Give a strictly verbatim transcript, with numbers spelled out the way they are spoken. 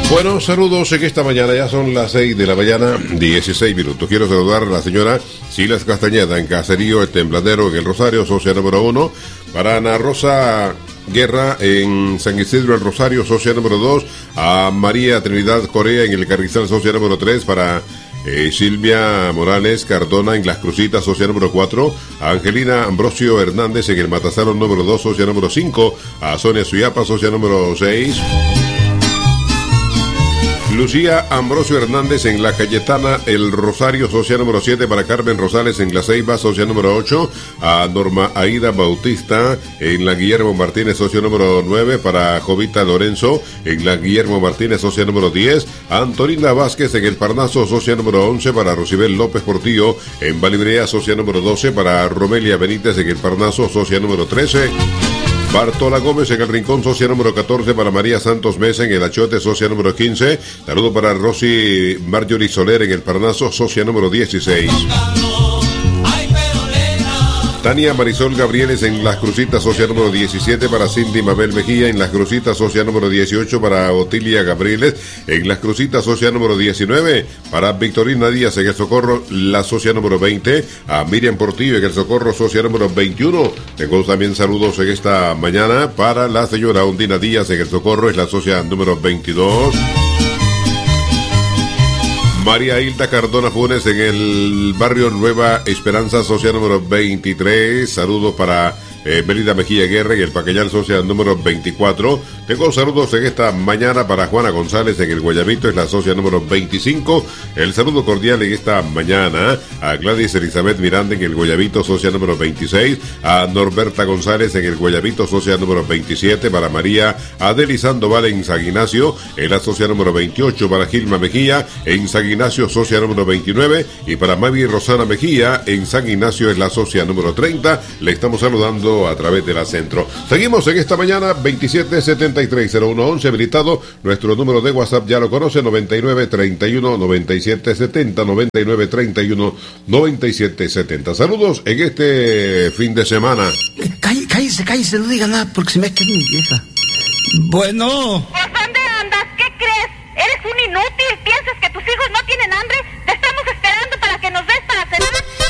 Bueno, saludos en esta mañana, ya son las seis de la mañana, dieciséis minutos. Quiero saludar a la señora Silas Castañeda en Caserío El Tembladero, en El Rosario, socia número uno. Para Ana Rosa Guerra en San Isidro El Rosario, socia número dos. A María Trinidad Corea en El Carrizal, socia número tres. Para eh, Silvia Morales Cardona en Las Crucitas, socia número cuatro. A Angelina Ambrosio Hernández en El Matasalón número dos, socia número cinco. A Sonia Suyapa, socia número seis. Lucía Ambrosio Hernández en La Cayetana El Rosario, socia número siete. Para Carmen Rosales en La Ceiba, socia número ocho. A Norma Aida Bautista en La Guillermo Martínez, socia número nueve. Para Jovita Lorenzo en La Guillermo Martínez, socia número diez. A Antonina Vázquez en El Parnaso, socia número once. Para Rosibel López Portillo en Valibrea, socia número doce. Para Romelia Benítez en El Parnaso, socia número trece. Bartola Gómez en El Rincón, socia número catorce. Para María Santos Mesa en El Achote, socia número quince. Saludo para Rosy Marjorie Soler en El Parnaso, socia número dieciséis. Tania Marisol Gabrieles en Las Crucitas, socia número diecisiete. Para Cindy Mabel Mejía en Las Crucitas, socia número dieciocho. Para Otilia Gabrieles en Las Crucitas, socia número diecinueve. Para Victorina Díaz en El Socorro, la socia número veinte. A Miriam Portillo en El Socorro, socia número veintiuno. Tengo también saludos en esta mañana para la señora Ondina Díaz en El Socorro, es la socia número veintidós. María Hilda Cardona Funes en el barrio Nueva Esperanza, socia número veintitrés. Saludos para eh, Melida Mejía Guerra en el Paqueñal, socia número veinticuatro. Tengo saludos en esta mañana para Juana González en el Guayabito, es la socia número veinticinco. El saludo cordial en esta mañana a Gladys Elizabeth Miranda en el Guayabito, socia número veintiséis. A Norberta González en el Guayabito, socia número veintisiete. Para María Adeli Sandoval en San Ignacio, en la socia número veintiocho. Para Gilma Mejía en San Ignacio, socia número veintinueve. Y para Mavi Rosana Mejía en San Ignacio, es la socia número treinta. Le estamos saludando a través de la Centro. Seguimos en esta mañana, veintisiete setenta y tres cero uno once, habilitado nuestro número de WhatsApp, ya lo conoce, noventa y nueve treinta y uno noventa y siete setenta, noventa y nueve treinta y uno noventa y siete setenta. Saludos en este fin de semana. Cállese, cállese, no diga nada porque se me queda mi vieja. Bueno.